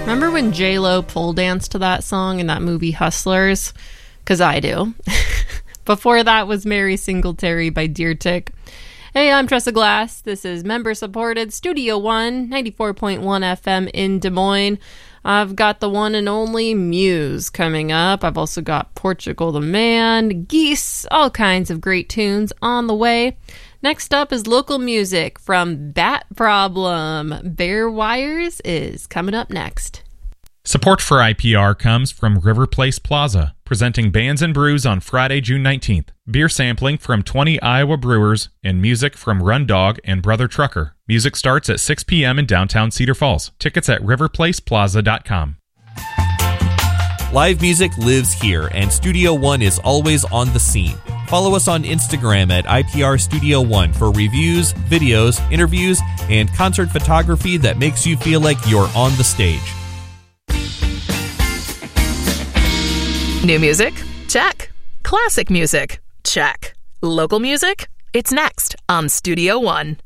Remember when J-Lo pole danced to that song in that movie Hustlers? Because I do. Before that was Mary Singletary by Deer Tick. Hey, I'm Tressa Glass. This is member-supported Studio One, 94.1 FM in Des Moines. I've got the one and only Muse coming up. I've also got Portugal the Man, Geese, all kinds of great tunes on the way. Next up is local music from Bat Problem. Bare Wires is coming up next. Support for IPR comes from River Place Plaza, presenting Bands and Brews on Friday, June 19th. Beer sampling from 20 Iowa brewers and music from Run Dog and Brother Trucker. Music starts at 6 p.m. in downtown Cedar Falls. Tickets at riverplaceplaza.com. Live music lives here, and Studio One is always on the scene. Follow us on Instagram at IPR Studio One for reviews, videos, interviews, and concert photography that makes you feel like you're on the stage. New music? Check. Classic music? Check. Local music? It's next on Studio One.